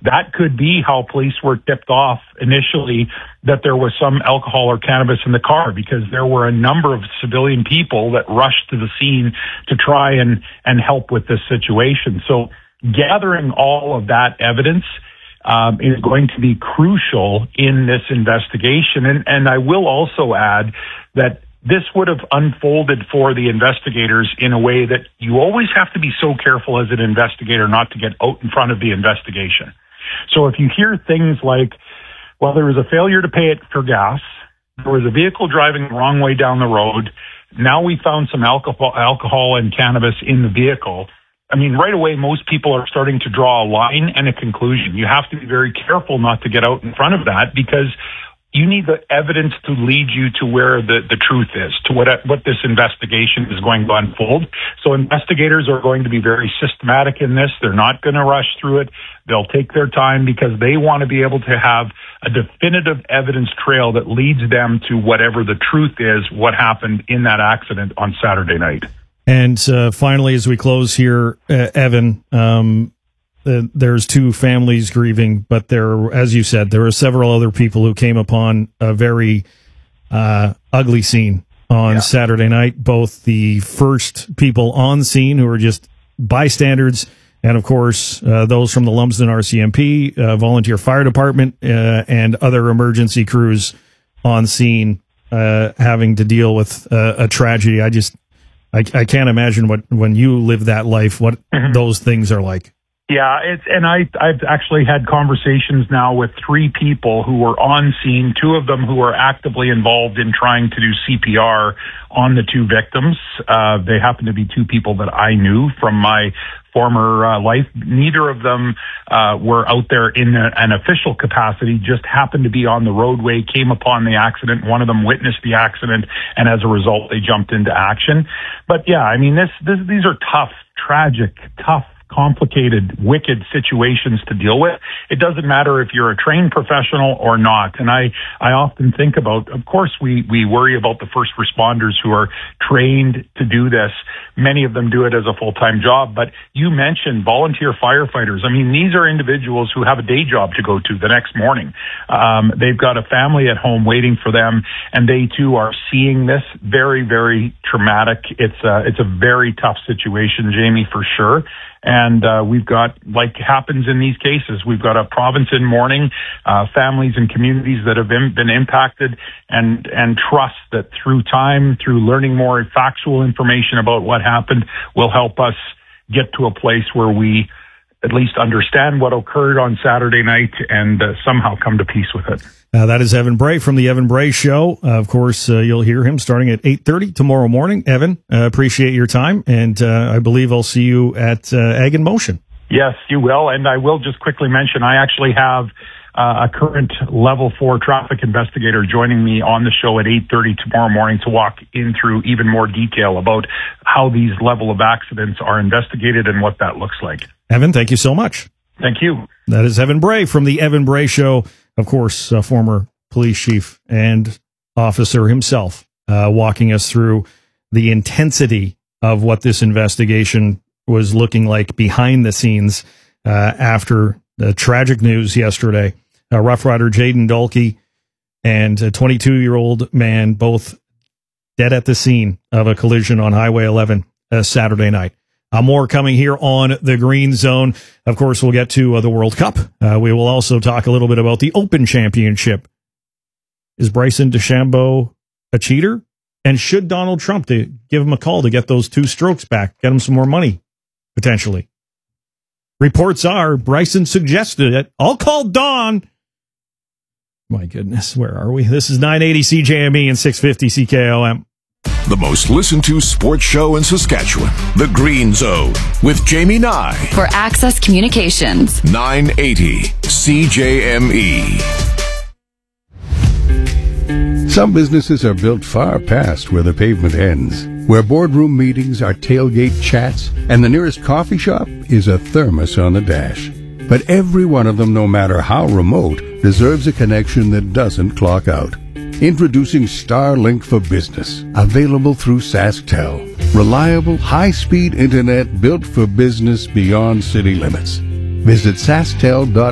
that could be how police were tipped off initially that there was some alcohol or cannabis in the car, because there were a number of civilian people that rushed to the scene to try and help with this situation. So gathering all of that evidence is going to be crucial in this investigation. And I will also add that this would have unfolded for the investigators in a way that you always have to be so careful as an investigator not to get out in front of the investigation. So if you hear things like, well, there was a failure to pay it for gas, there was a vehicle driving the wrong way down the road, now we found some alcohol and cannabis in the vehicle, I mean, right away, most people are starting to draw a line and a conclusion. You have to be very careful not to get out in front of that, because you need the evidence to lead you to where the truth is, to what this investigation is going to unfold. So investigators are going to be very systematic in this. They're not going to rush through it. They'll take their time because they want to be able to have a definitive evidence trail that leads them to whatever the truth is, what happened in that accident on Saturday night. And finally, as we close here, Evan, there's two families grieving, but as you said, there are several other people who came upon a very ugly scene on Saturday night. Both the first people on scene who were just bystanders, and of course, those from the Lumsden RCMP, volunteer fire department, and other emergency crews on scene having to deal with a tragedy. I can't imagine when you live that life, what those things are like. Yeah, I've actually had conversations now with three people who were on scene, two of them who were actively involved in trying to do CPR on the two victims. They happen to be two people that I knew from my former life. Neither of them were out there in an official capacity, just happened to be on the roadway, came upon the accident. One of them witnessed the accident, and as a result, they jumped into action. But yeah, I mean, these are tough, tragic, complicated, wicked situations to deal with. It doesn't matter if you're a trained professional or not. And I often think about, of course, we worry about the first responders who are trained to do this. Many of them do it as a full-time job. But you mentioned volunteer firefighters. I mean, these are individuals who have a day job to go to the next morning. They've got a family at home waiting for them, and they too are seeing this. Very, very traumatic. It's a very tough situation, Jamie, for sure. And we've got, like happens in these cases, we've got a province in mourning, families and communities that have been impacted, and trust that through time, through learning more factual information about what happened, will help us get to a place where we at least understand what occurred on Saturday night and somehow come to peace with it. That is Evan Bray from the Evan Bray Show. Of course, you'll hear him starting at 8:30 tomorrow morning. Evan, appreciate your time, and I believe I'll see you at Ag in Motion. Yes, you will, and I will just quickly mention I actually have a current Level 4 traffic investigator joining me on the show at 8:30 tomorrow morning to walk in through even more detail about how these level of accidents are investigated and what that looks like. Evan, thank you so much. Thank you. That is Evan Bray from the Evan Bray Show. Of course, former police chief and officer himself, walking us through the intensity of what this investigation was looking like behind the scenes after the tragic news yesterday. Rough Rider Jaden Dalkey and a 22-year-old man, both dead at the scene of a collision on Highway 11 Saturday night. More coming here on the Green Zone. Of course, we'll get to the World Cup. We will also talk a little bit about the Open Championship. Is Bryson DeChambeau a cheater? And should Donald Trump give him a call to get those 2 strokes back, get him some more money, potentially? Reports are Bryson suggested it. I'll call Don. My goodness, where are we? This is 980 CJME and 650 CKOM. The most listened to sports show in Saskatchewan, The Green Zone, with Jamie Nye. For Access Communications. 980 CJME. Some businesses are built far past where the pavement ends, where boardroom meetings are tailgate chats, and the nearest coffee shop is a thermos on the dash. But every one of them, no matter how remote, deserves a connection that doesn't clock out. Introducing Starlink for Business, available through SaskTel. Reliable, high-speed internet built for business beyond city limits. Visit sasktel.com